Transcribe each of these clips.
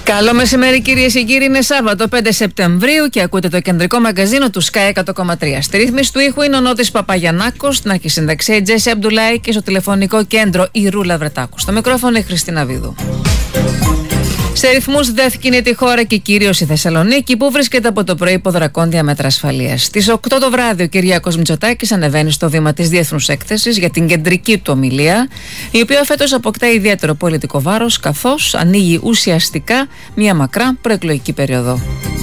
Καλό μεσημέρι κυρίες και κύριοι, είναι Σάββατο 5 Σεπτεμβρίου και ακούτε το κεντρικό μαγκαζίνο του Sky 100,3. Στη ρύθμιση του ήχου είναι ο Νότης Παπαγιαννάκος, στην αρχισυνταξία η Τζέσι Αμπτουλάη και στο τηλεφωνικό κέντρο η Ρούλα Βρετάκου. Στο μικρόφωνο η Χριστίνα Βίδου. Σε ρυθμούς ΔΕΘ κινείται η χώρα και κυρίως η Θεσσαλονίκη, που βρίσκεται από το πρωί υπό δρακόντια μέτρα ασφαλείας. Στις 8 το βράδυ ο Κυριάκος Μητσοτάκης ανεβαίνει στο βήμα της Διεθνούς Έκθεσης για την κεντρική του ομιλία, η οποία φέτος αποκτά ιδιαίτερο πολιτικό βάρος, καθώς ανοίγει ουσιαστικά μια μακρά προεκλογική περίοδο.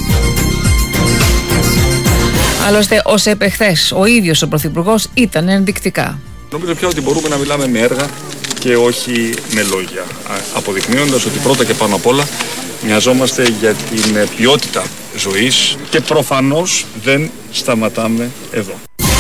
Άλλωστε, ως επεχθές, ο ίδιος ο Πρωθυπουργός ήταν ενδεικτικά. Νομίζω πια ότι μπορούμε να μιλάμε με έργα και όχι με λόγια, αποδεικνύοντας ότι πρώτα και πάνω απ' όλα μοιαζόμαστε για την ποιότητα ζωής και προφανώς δεν σταματάμε εδώ.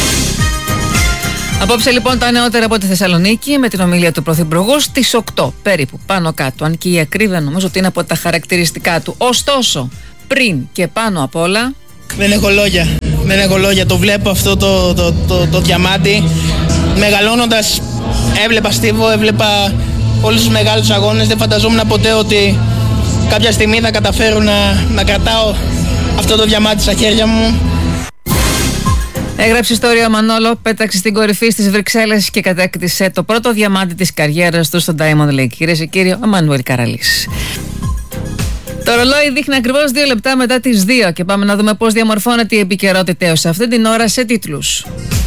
Απόψε λοιπόν τα νεότερα από τη Θεσσαλονίκη με την ομιλία του Πρωθυπουργού στις 8 περίπου πάνω κάτω, αν και η ακρίβεια νομίζω ότι είναι από τα χαρακτηριστικά του. Ωστόσο, πριν και πάνω απ' όλα... Δεν έχω λόγια, το βλέπω αυτό το διαμάντι. Μεγαλώνοντας έβλεπα Στίβο, έβλεπα όλους τους μεγάλους αγώνες. Δεν φανταζόμουν ποτέ ότι κάποια στιγμή θα καταφέρω να κρατάω αυτό το διαμάντι στα χέρια μου. Έγραψε ιστορία ο Μανόλο, πέταξε στην κορυφή στις Βρυξέλλες και κατέκτησε το πρώτο διαμάντι της καριέρας του στο Diamond League. Κυρίες και κύριοι, ο Μανουέλ Καραλής. Το ρολόι δείχνει ακριβώς 2 λεπτά μετά τις 2 και πάμε να δούμε πώς διαμορφώνεται η επικαιρότητα έως αυτή την ώρα σε τίτλους.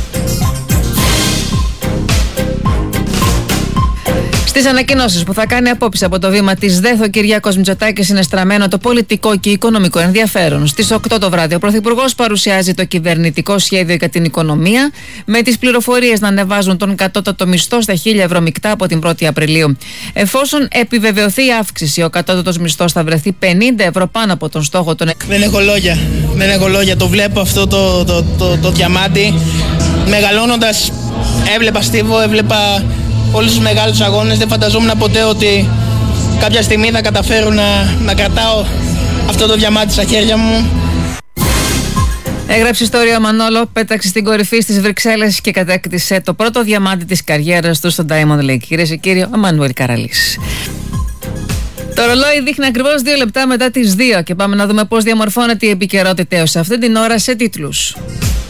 Στις ανακοινώσεις που θα κάνει απόψε από το βήμα της ΔΕΘ, ο Κυριάκος Μητσοτάκης είναι στραμμένο το πολιτικό και οικονομικό ενδιαφέρον. Στις 8 το βράδυ, ο Πρωθυπουργός παρουσιάζει το κυβερνητικό σχέδιο για την οικονομία, με τις πληροφορίες να ανεβάζουν τον κατώτατο μισθό στα 1.000 ευρώ μεικτά από την 1η Απριλίου. Εφόσον επιβεβαιωθεί η αύξηση, ο κατώτατος μισθός θα βρεθεί 50 ευρώ πάνω από τον στόχο των. Δεν έχω λόγια, το βλέπω αυτό το διαμάντι. Μεγαλώνοντας έβλεπα Στίβο, έβλεπα όλους τους μεγάλους αγώνες. Δεν φανταζόμουν ποτέ ότι κάποια στιγμή θα καταφέρω να κρατάω αυτό το διαμάντι στα χέρια μου. Έγραψε ιστορία ο Μανόλο, πέταξε στην κορυφή στις Βρυξέλλες και κατέκτησε το πρώτο διαμάντι της καριέρας του στο Diamond League. Κυρίες και κύριοι, ο Μανουέλ Καραλής. Το ρολόι δείχνει ακριβώς 2 λεπτά μετά τις 2 και πάμε να δούμε πώς διαμορφώνεται η επικαιρότητα έως αυτή την ώρα σε τίτλους.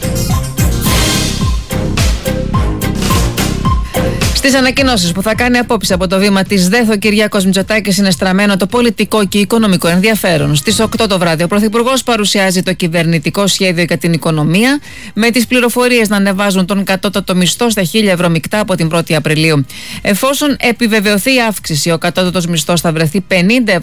Στις ανακοινώσεις που θα κάνει απόψε από το βήμα της ΔΕΘ, ο Κυριάκος Μητσοτάκης είναι στραμμένο το πολιτικό και οικονομικό ενδιαφέρον. Στις 8 το βράδυ, ο Πρωθυπουργός παρουσιάζει το κυβερνητικό σχέδιο για την οικονομία, με τις πληροφορίες να ανεβάζουν τον κατώτατο μισθό στα 1.000 ευρώ μεικτά από την 1η Απριλίου. Εφόσον επιβεβαιωθεί η αύξηση, ο κατώτατος μισθός θα βρεθεί 50 ευρώ